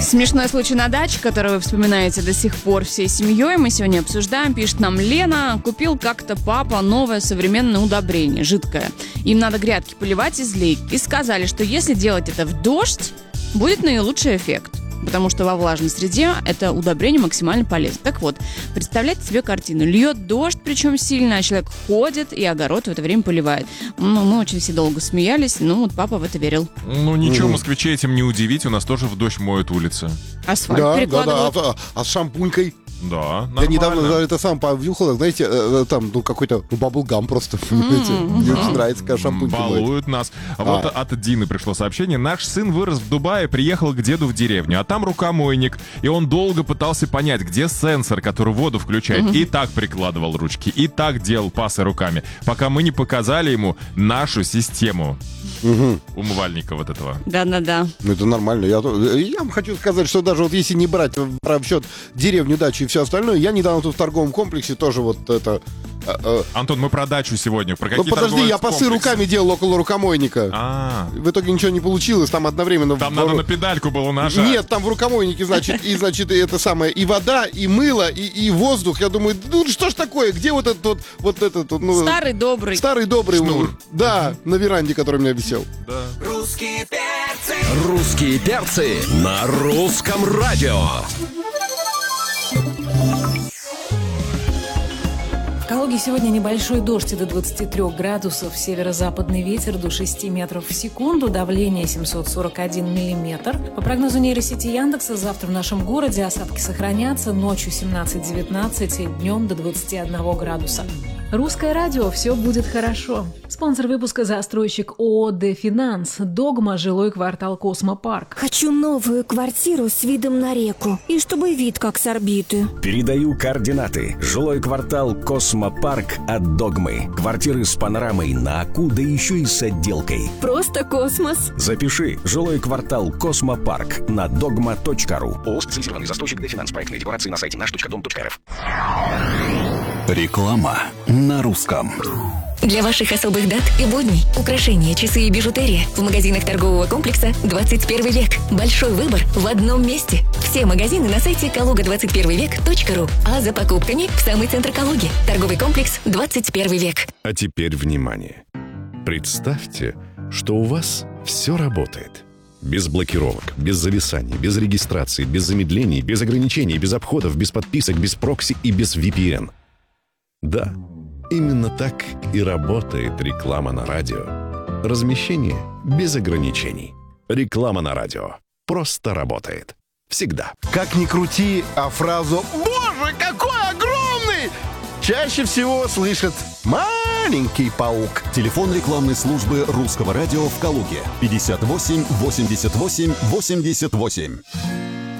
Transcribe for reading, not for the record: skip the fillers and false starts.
Смешной случай на даче, который вы вспоминаете до сих пор всей семьей. Мы сегодня обсуждаем. Пишет нам Лена. Купил как-то папа новое современное удобрение, жидкое. Им надо грядки поливать из лейки. И сказали, что если делать это в дождь, будет наилучший эффект. Потому что во влажной среде это удобрение максимально полезно. Так вот, представляйте себе картину. Льет дождь, причем сильно, а человек ходит и огород в это время поливает. Мы очень все долго смеялись, вот папа в это верил. Ничего, москвичей этим не удивить, у нас тоже в дождь моют улицы. Асфальт перекладывают. Да. А с шампунькой? Да, нормально. Я недавно это сам повнюхал, знаете, там какой-то баблгам просто. Мне очень нравится, когда шампунька балуют нас. Вот от Дины пришло сообщение. Наш сын вырос в Дубае, приехал к деду в деревню, а там рукомойник. И он долго пытался понять, где сенсор, который воду включает. И так прикладывал ручки, и так делал пасы руками, пока мы не показали ему нашу систему умывальника вот этого. Да. Это нормально. Я вам хочу сказать, что даже вот если не брать в счет деревню, дачу и все остальное, я недавно тут в торговом комплексе тоже вот это... Антон, мы про дачу сегодня. Про какие подожди, я пасы руками делал около рукомойника. В итоге ничего не получилось, там одновременно... Там надо на педальку было нажать. Нет, там в рукомойнике, значит, это самое, и вода, и мыло, и воздух. Я думаю, что ж такое, где вот этот Старый добрый шнур. Да, на веранде, который у меня висел. Да. Русские перцы на русском радио. В Калуге сегодня небольшой дождь до 23 градусов, северо-западный ветер до 6 метров в секунду, давление 741 миллиметр. По прогнозу нейросети Яндекса, завтра в нашем городе осадки сохранятся, ночью 17-19, днем до 21 градуса. Русское радио, все будет хорошо. Спонсор выпуска — застройщик ООО «Дефинанс». Догма, жилой квартал «Космопарк». Хочу новую квартиру с видом на реку. И чтобы вид как с орбиты. Передаю координаты. Жилой квартал «Космопарк» от Догмы. Квартиры с панорамой на Аку, да еще и с отделкой. Просто космос. Запиши. Жилой квартал «Космопарк» на dogma.ru. ООО «Специализированный застройщик «Дефинанс». Проектные декорации на сайте наш.дом.рф. Реклама на русском. Для ваших особых дат и будней украшения, часы и бижутерия в магазинах торгового комплекса 21 век. Большой выбор в одном месте. Все магазины на сайте kaluga21vek.ru. А за покупками в самый центр Калуги. Торговый комплекс 21 век. А теперь внимание. Представьте, что у вас все работает. Без блокировок, без зависаний, без регистрации, без замедлений, без ограничений, без обходов, без подписок, без прокси и без VPN. Да, именно так и работает реклама на радио. Размещение без ограничений. Реклама на радио просто работает. Всегда. Как ни крути, а фразу «Боже, какой огромный!» чаще всего слышит маленький паук. Телефон рекламной службы русского радио в Калуге. 58 88 88.